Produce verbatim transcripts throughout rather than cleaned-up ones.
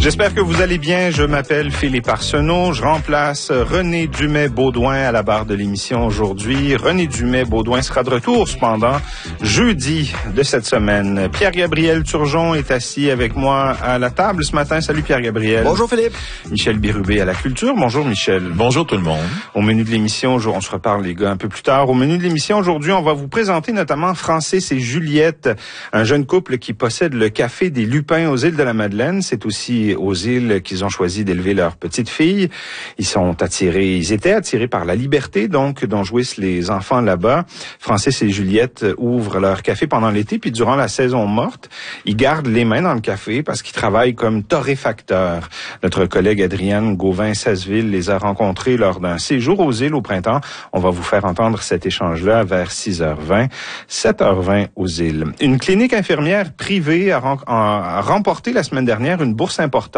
J'espère que vous allez bien. Je m'appelle Philippe Arsenault. Je remplace René Dumais-Baudouin à la barre de l'émission aujourd'hui. René Dumais-Baudouin sera de retour cependant jeudi de cette semaine. Pierre-Gabriel Turgeon est assis avec moi à la table ce matin. Salut Pierre-Gabriel. Bonjour Philippe. Michel Birubé à la culture. Bonjour Michel. Bonjour tout le monde. Au menu de l'émission, on se reparle les gars un peu plus tard. Au menu de l'émission aujourd'hui, on va vous présenter notamment Francis et Juliette, un jeune couple qui possède le café des Lupins aux îles de la Madeleine. C'est aussi aux îles qu'ils ont choisi d'élever leur petite fille. Ils sont attirés, ils étaient attirés par la liberté, donc, dont jouissent les enfants là-bas. Francis et Juliette ouvrent leur café pendant l'été, puis durant la saison morte, ils gardent les mains dans le café parce qu'ils travaillent comme torréfacteurs. Notre collègue Adrienne Gauvin-Sasseville les a rencontrés lors d'un séjour aux îles au printemps. On va vous faire entendre cet échange-là vers six heures vingt, sept heures vingt aux îles. Une clinique infirmière privée a, rem- a remporté la semaine dernière une bourse importante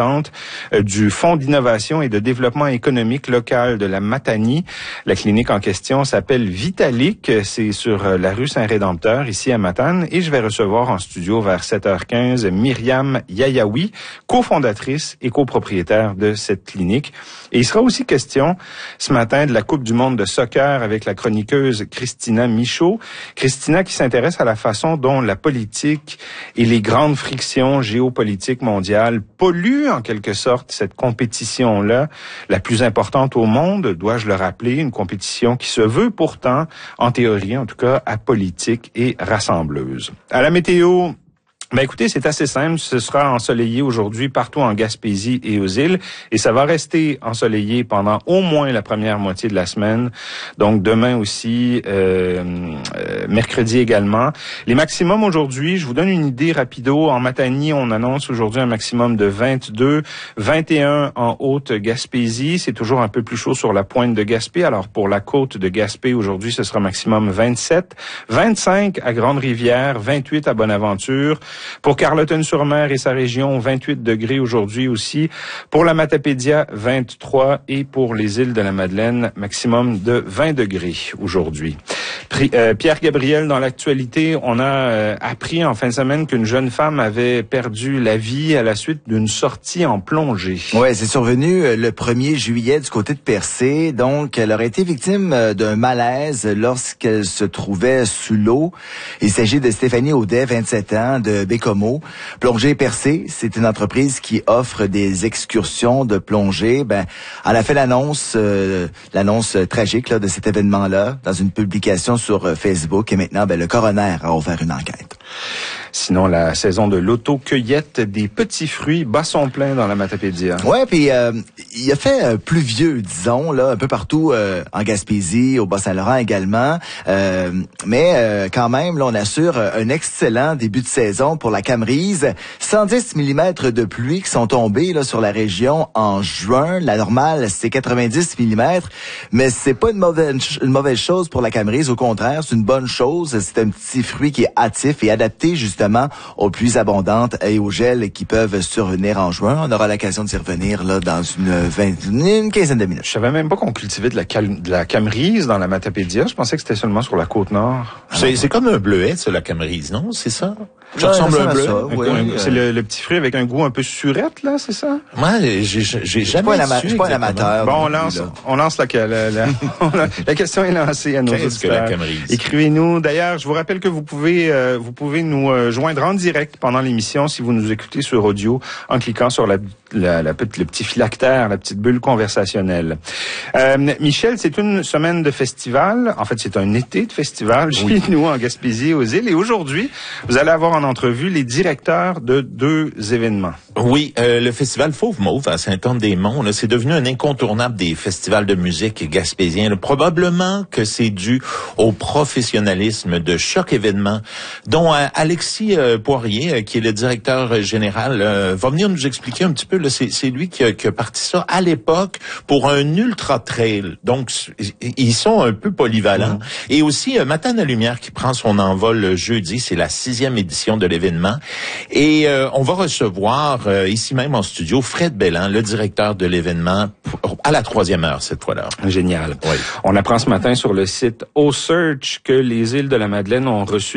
du Fonds d'innovation et de développement économique local de la Matanie. La clinique en question s'appelle Vitalic. C'est sur la rue Saint-Rédempteur, ici à Matane. Et je vais recevoir en studio vers sept heures quinze Myriam Yayaoui, cofondatrice et copropriétaire de cette clinique. Et il sera aussi question ce matin de la Coupe du monde de soccer avec la chroniqueuse Christina Michaud. Christina qui s'intéresse à la façon dont la politique et les grandes frictions géopolitiques mondiales polluent en quelque sorte cette compétition-là, la plus importante au monde, dois-je le rappeler, une compétition qui se veut pourtant, en théorie en tout cas, apolitique et rassembleuse. À la météo, ben écoutez, c'est assez simple. Ce sera ensoleillé aujourd'hui partout en Gaspésie et aux îles. Et ça va rester ensoleillé pendant au moins la première moitié de la semaine. Donc demain aussi, euh, euh, mercredi également. Les maximums aujourd'hui, je vous donne une idée rapido. En Matanie, on annonce aujourd'hui un maximum de vingt-deux, vingt et un en Haute-Gaspésie. C'est toujours un peu plus chaud sur la pointe de Gaspé. Alors pour la côte de Gaspé, aujourd'hui, ce sera maximum vingt-sept, vingt-cinq à Grande-Rivière, vingt-huit à Bonaventure. Pour Carleton-sur-Mer et sa région, vingt-huit degrés aujourd'hui aussi. Pour la Matapédia, vingt-trois. Et pour les îles de la Madeleine, maximum de vingt degrés aujourd'hui. Euh, Pierre-Gabriel, dans l'actualité, on a euh, appris en fin de semaine qu'une jeune femme avait perdu la vie à la suite d'une sortie en plongée. Ouais, c'est survenu le premier juillet du côté de Percé. Donc, elle aurait été victime d'un malaise lorsqu'elle se trouvait sous l'eau. Il s'agit de Stéphanie Audet, vingt-sept ans, de Bécomo. Plongée Percé, c'est une entreprise qui offre des excursions de plongée. Ben, elle a fait l'annonce, euh, l'annonce tragique là, de cet événement-là dans une publication sur Facebook. Et maintenant, ben, le coroner a ouvert une enquête. Sinon, la saison de l'auto-cueillette des petits fruits bat son plein dans la Matapédia. Ouais, puis euh, il a fait euh, pluvieux, disons, là, un peu partout euh, en Gaspésie, au Bas-Saint-Laurent également. Euh, mais euh, quand même, là, on assure un excellent début de saison pour la Camerise. cent dix millimètres de pluie qui sont tombés là sur la région en juin. La normale, c'est quatre-vingt-dix millimètres, mais c'est pas une mauvaise une mauvaise chose pour la Camerise. Au contraire, c'est une bonne chose. C'est un petit fruit qui est hâtif et adapté justement aux pluies abondantes et aux gels qui peuvent survenir en juin. On aura l'occasion d'y revenir là dans une, vingt, une quinzaine de minutes. Je savais même pas qu'on cultivait de la, cal- de la camerise dans la Matapédia. Je pensais que c'était seulement sur la Côte-Nord. Ah, c'est, c'est comme un bleuet, ça, la camerise, non? C'est ça? Ça ouais, ressemble ça à un bleuet? ça, oui, un, euh... c'est le, le petit fruit avec un goût un peu surette, là, c'est ça? Moi, j'ai, j'ai, j'ai jamais Je su. suis pas un amateur. Bon, on lance, on lance la, la, la, la question est lancée à nos Qu'est-ce auditeurs. que la camerise? Écrivez-nous. D'ailleurs, je vous rappelle que vous pouvez, euh, vous pouvez nous euh, joindre en direct pendant l'émission si vous nous écoutez sur audio en cliquant sur la, la, la, le petit phylactère, la petite bulle conversationnelle. Euh, Michel, c'est une semaine de festival. En fait, c'est un été de festival chez oui. nous en Gaspésie aux îles. Et aujourd'hui, vous allez avoir en entrevue les directeurs de deux événements. Oui, euh, le festival Fauve Mauve à Saint-Anne-des-Monts, là, c'est devenu un incontournable des festivals de musique gaspésiens. Là. Probablement que c'est dû au professionnalisme de Choc Événements, dont euh, Alexis euh, Poirier, euh, qui est le directeur général, euh, va venir nous expliquer un petit peu. Là, c'est, c'est lui qui a, qui a parti ça à l'époque pour un ultra trail. Donc, ils sont un peu polyvalents. Mmh. Et aussi euh, Matane à Lumière qui prend son envol jeudi, c'est la sixième édition de l'événement. Et euh, on va recevoir euh, ici même en studio Fred Belland, le directeur de l'événement, à la troisième heure cette fois-là. Génial. Oui. On apprend ce matin sur le site O Search que les îles de la Madeleine ont reçu